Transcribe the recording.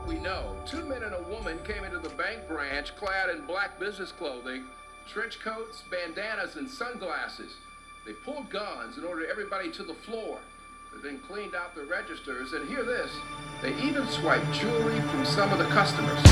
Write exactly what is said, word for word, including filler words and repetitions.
we know. Two men and a woman came into the bank branch clad in black business clothing, trench coats, bandanas, and sunglasses. They pulled guns and ordered everybody to the floor. They then cleaned out the registers, and hear this, they even swiped jewelry from some of the customers.